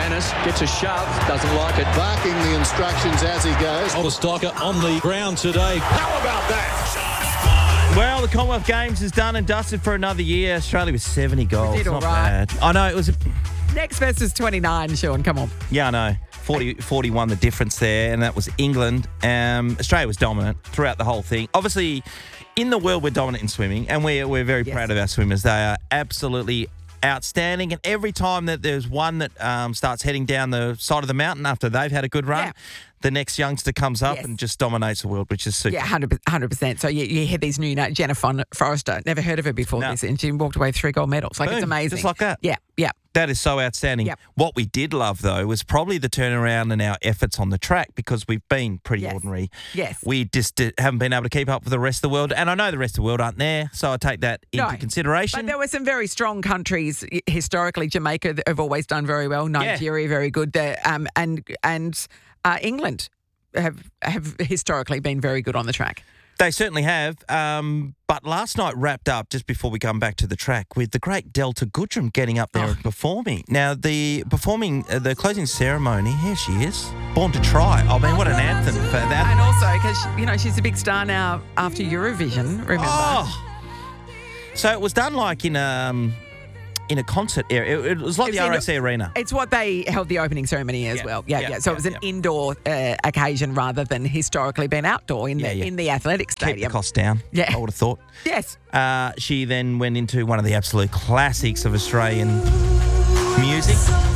Dennis gets a shove, doesn't like it. Barking the instructions as he goes. Oldest Stocker on the ground today. How about that? Well, the Commonwealth Games is done and dusted for another year. Australia was 70 goals. did all Not right. bad. I know, it was... Next versus 29, Sean. Come on. Yeah, I know. 41 the difference there, and that was England. Australia was dominant throughout the whole thing. Obviously, in the world, we're dominant in swimming, and we're very proud of our swimmers. They are absolutely outstanding, and every time that there's one that starts heading down the side of the mountain after they've had a good run, the next youngster comes up and just dominates the world, which is super. Yeah, 100%. So you hear these new names. Jenna Forrester, never heard of her before this, and she walked away with 3 gold medals. Like, Boom, it's amazing. just like that. Yeah. That is so outstanding. Yep. What we did love, though, was probably the turnaround in our efforts on the track, because we've been pretty ordinary. Yes. We just haven't been able to keep up with the rest of the world. And I know the rest of the world aren't there, so I take that into consideration. But there were some very strong countries historically. Jamaica have always done very well. Nigeria, very good. And England have historically been very good on the track. They certainly have. But last night wrapped up, just before we come back to the track, with the great Delta Goodrum getting up there and performing. Now, the closing ceremony, here she is, Born to Try. I mean, what an anthem for that. And also, because, she's a big star now after Eurovision, remember? Oh. So it was done like in a concert area. It was like the RAC Arena. It's what they held the opening ceremony as well. Yeah. So it was an indoor occasion rather than historically being outdoor in the athletic stadium. Keep the cost down, I would have thought. Yes. She then went into one of the absolute classics of Australian music.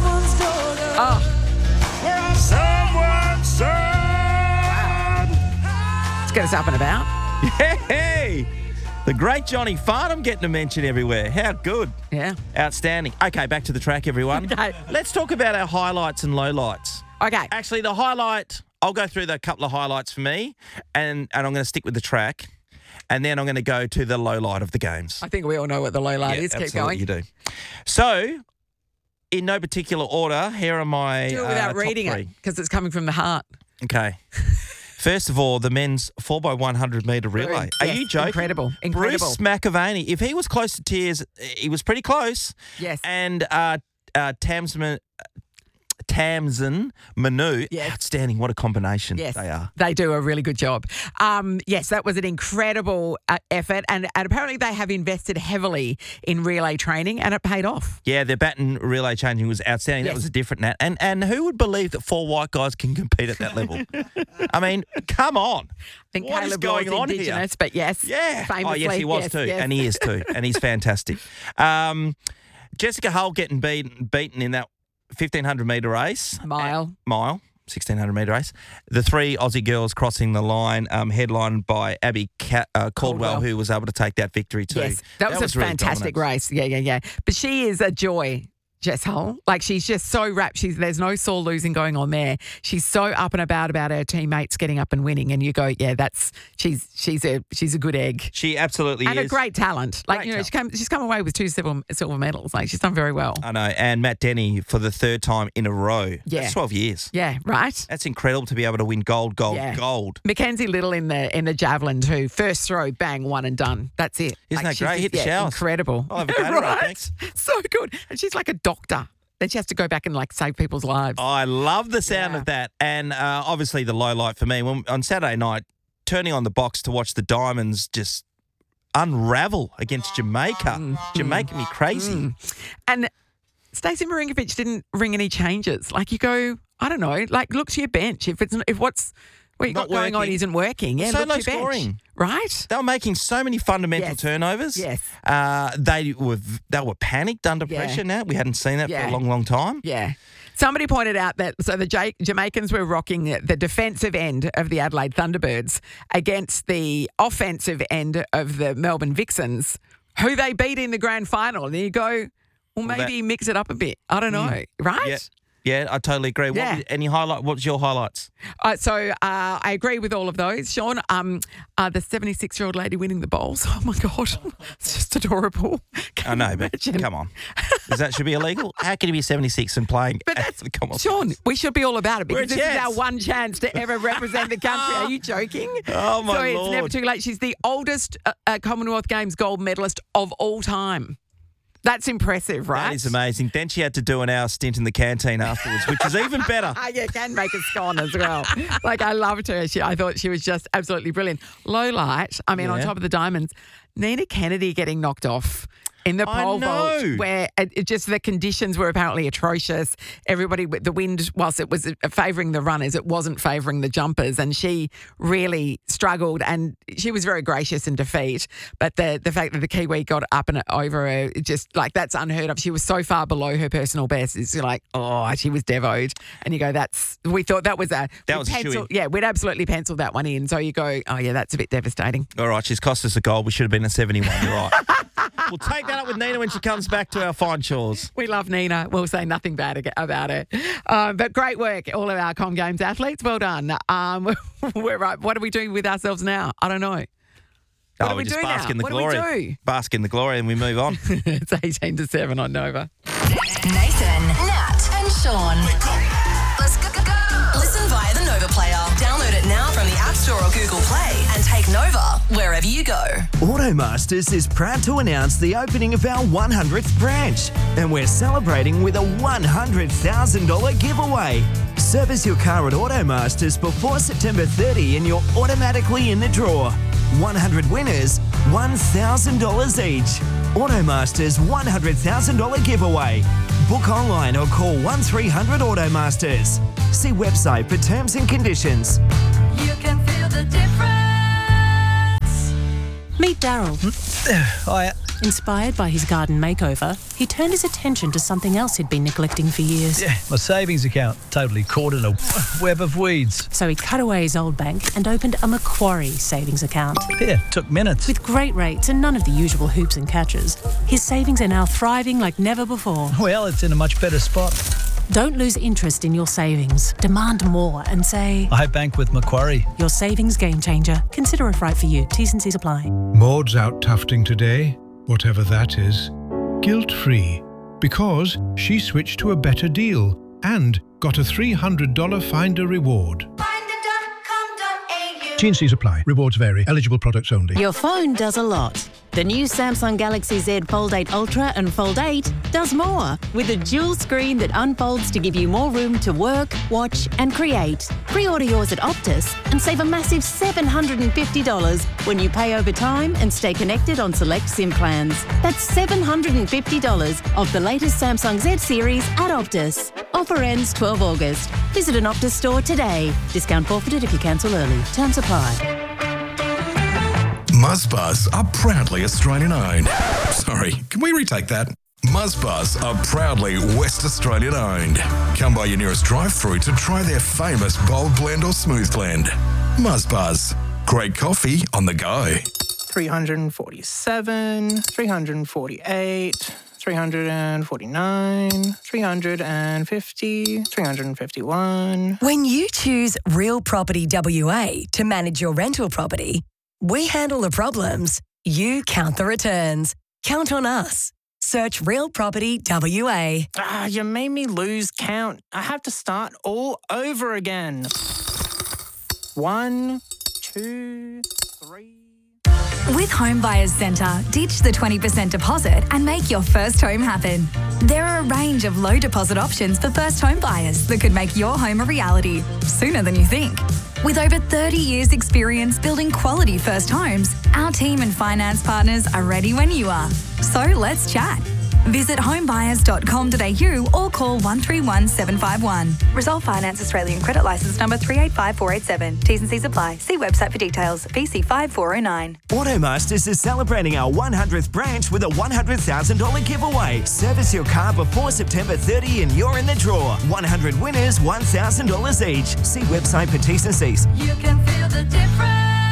Someone Let's get us up and about. Hey! The great Johnny Farnham getting a mention everywhere. How good. Yeah. Outstanding. Okay, back to the track, everyone. Okay. Let's talk about our highlights and lowlights. Okay. Actually, the highlight, I'll go through the couple of highlights for me, and I'm going to stick with the track, and then I'm going to go to the lowlight of the games. I think we all know what the lowlight is. Keep going. You do. So, in no particular order, here are my Do it without top reading 3. it, because it's coming from the heart. Okay. First of all, the men's 4x100 metre relay. Are you joking? Incredible. Bruce McAvaney, if he was close to tears, he was pretty close. Yes. And Tamsin Manu, outstanding. What a combination they are. They do a really good job. Yes, that was an incredible effort. And apparently they have invested heavily in relay training, and it paid off. Yeah, their baton relay changing was outstanding. That was a different nat. And who would believe that 4 white guys can compete at that level? I mean, come on. I think what Caleb is going was on Indigenous, here? but yes. Yeah. Famously, oh, yes, he was too. Yes. And he is too. And he's fantastic. Jessica Hull getting beaten in that 1,500 metre race. Mile. 1,600 metre race. The 3 Aussie girls crossing the line, headlined by Abby Caldwell, who was able to take that victory too. Yes, that was a really fantastic dominant. race. Yeah. But she is a joy, Jess Hull. Like, she's just so rapt. There's no sore losing going on there. She's so up and about her teammates getting up and winning, and you go, she's a good egg. She absolutely and is. a great talent. Like, she's come away with 2 silver medals. Like, she's done very well. I know. And Matt Denny for the 3rd time in a row. Yeah. That's 12 years. Yeah, right. That's incredible to be able to win gold. Mackenzie Little in the javelin too. First throw, bang, one and done. That's it. Isn't that great? Hit the showers. Incredible. I'll have a go right? thanks. So good. And she's like a doctor. Then she has to go back and save people's lives. I love the sound of that. And obviously the low light for me, on Saturday night, turning on the box to watch the Diamonds just unravel against Jamaica. Jamaica me crazy. And Stacey Marinkovic didn't ring any changes. Like, you go, I don't know, look to your bench. If what you got going on isn't working. Yeah, so look low to your bench. scoring. Right? They were making so many fundamental turnovers. Yes. They were panicked under pressure now. We hadn't seen that for a long, long time. Yeah. Somebody pointed out that the Jamaicans were rocking the defensive end of the Adelaide Thunderbirds against the offensive end of the Melbourne Vixens, who they beat in the grand final. And you go, well, maybe mix it up a bit. I don't know. Right? Yeah. Yeah, I totally agree. Yeah. What's your highlights? So I agree with all of those, Sean. The 76-year-old lady winning the bowls. Oh, my God. It's just adorable. I know, but come on. That should be illegal? How can you be 76 and playing? But that's, the Commonwealth? Sean, we should be all about it, because this is Jets. our one chance to ever represent the country. Are you joking? Oh, my Lord. It's never too late. She's the oldest Commonwealth Games gold medalist of all time. That's impressive, right? That is amazing. Then she had to do an hour stint in the canteen afterwards, which is even better. Yeah, can make a scone as well. Like, I loved her. I thought she was just absolutely brilliant. Low light, on top of the diamonds, Nina Kennedy getting knocked off in the pole vault, where the conditions were apparently atrocious. Everybody, the wind, whilst it was favouring the runners, it wasn't favouring the jumpers, and she really struggled. And she was very gracious in defeat, but the fact that the Kiwi got up and over her, just like, that's unheard of. She was so far below her personal best. It's like, she was devoed. And you go, we thought that was a shoo-in. Yeah, we'd absolutely penciled that one in. So you go, that's a bit devastating. All right, she's cost us a goal. We should have been a 71. You're right. We'll take that up with Nina when she comes back to our fine shores. We love Nina. We'll say nothing bad about her. But great work, all of our Com Games athletes. Well done. We're right. What are we doing with ourselves now? I don't know. What do we just do bask now? in the What glory. do we do? Bask in the glory and we move on. It's 18-7 on Nova. Nathan, Nat, and Sean. Let's go. Listen via the Nova player. Download it now from the App Store or Google Play and take Nova wherever you go. Automasters is proud to announce the opening of our 100th branch, and we're celebrating with a $100,000 giveaway. Service your car at Automasters before September 30 and you're automatically in the draw. 100 winners, $1,000 each. Automasters $100,000 giveaway. Book online or call 1300 Automasters. See website for terms and conditions. You can feel the difference. Meet Daryl. Hiya. Inspired by his garden makeover, he turned his attention to something else he'd been neglecting for years. Yeah, my savings account totally caught in a web of weeds. So he cut away his old bank and opened a Macquarie savings account. Yeah, took minutes. With great rates and none of the usual hoops and catches, his savings are now thriving like never before. Well, it's in a much better spot. Don't lose interest in your savings. Demand more and say, I bank with Macquarie. Your savings game changer. Consider if right for you. T's and C's apply. Maud's out tufting today, whatever that is, guilt-free, because she switched to a better deal and got a $300 Finder reward. T&Cs apply. Rewards vary. Eligible products only. Your phone does a lot. The new Samsung Galaxy Z Fold 8 Ultra and Fold 8 does more, with a dual screen that unfolds to give you more room to work, watch and create. Pre-order yours at Optus and save a massive $750 when you pay over time and stay connected on select SIM plans. That's $750 off the latest Samsung Z series at Optus. Offer ends 12 August. Visit an Optus store today. Discount forfeited if you cancel early. Terms apply. Muzzbuzz are proudly Australian-owned. Sorry, can we retake that? Muzzbuzz are proudly West Australian-owned. Come by your nearest drive-thru to try their famous bold blend or smooth blend. Muzzbuzz. Great coffee on the go. 347, 348, 349, 350, 351. When you choose Real Property WA to manage your rental property, we handle the problems, you count the returns. Count on us. Search Real Property WA. You made me lose count. I have to start all over again. 1, 2, 3... With Home Buyers Centre, ditch the 20% deposit and make your first home happen. There are a range of low deposit options for first home buyers that could make your home a reality sooner than you think. With over 30 years' experience building quality first homes, our team and finance partners are ready when you are. So let's chat. Visit homebuyers.com.au or call 131 751. Resolve Finance Australian Credit Licence number 385487. T's and C's apply. See website for details. VC 5409. Automasters is celebrating our 100th branch with a $100,000 giveaway. Service your car before September 30 and you're in the draw. 100 winners, $1,000 each. See website for T's and C's. You can feel the difference.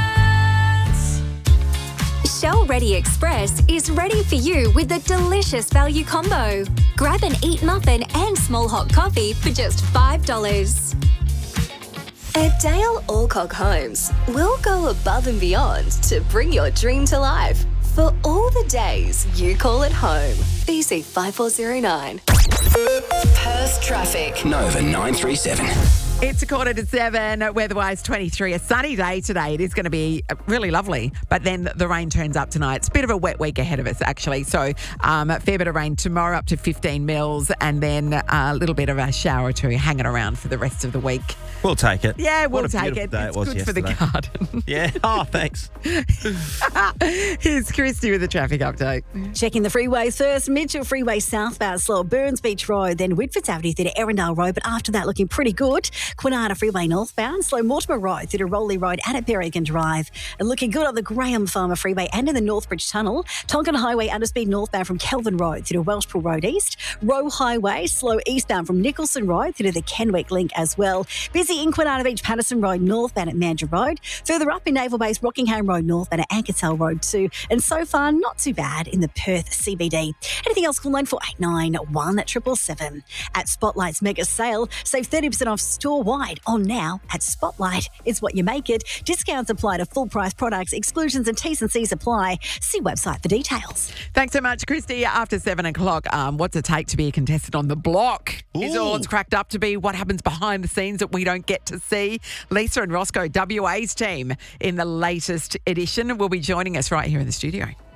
Shell Ready Express is ready for you with a delicious value combo. Grab an Eat Muffin and small hot coffee for just $5. At Dale Alcock Homes, we'll go above and beyond to bring your dream to life for all the days you call it home. VC 5409. Perth traffic. Nova 937. It's 6:45, weather-wise 23. A sunny day today. It is going to be really lovely, but then the rain turns up tonight. It's a bit of a wet week ahead of us, actually. So a fair bit of rain tomorrow, up to 15 mils, and then a little bit of a shower or two hanging around for the rest of the week. We'll take it. Yeah, we'll What a take beautiful it. day It's was good for the yesterday. garden. Yeah. Oh, thanks. Here's Christy with the traffic update. Checking the freeways first. Mitchell Freeway southbound, slow Burns Beach Road, then Whitfords Avenue through to Erindale Road, but after that looking pretty good. Quinana Freeway northbound, slow Mortimer Road through to Rowley Road and at Berrigan Drive. And looking good on the Graham Farmer Freeway and in the Northbridge Tunnel. Tonkin Highway underspeed northbound from Kelvin Road through to Welshpool Road East. Rowe Highway, slow eastbound from Nicholson Road through to the Kenwick Link as well. Busy in Quinana Beach, Patterson Road northbound at Mandurah Road. Further up in Naval Base, Rockingham Road northbound at Ankertel Road 2. And so far, not too bad in the Perth CBD. Anything else, call 9489 777. At Spotlight's mega sale, save 30% off store-wide on now at Spotlight. It's what you make it. Discounts apply to full-price products. Exclusions and T's and C's apply. See website for details. Thanks so much, Christy. After 7 o'clock, what's it take to be a contestant on The Block? Is all it's cracked up to be? What happens behind the scenes that we don't get to see? Lisa and Roscoe, WA's team, in the latest edition, will be joining us right here in the studio.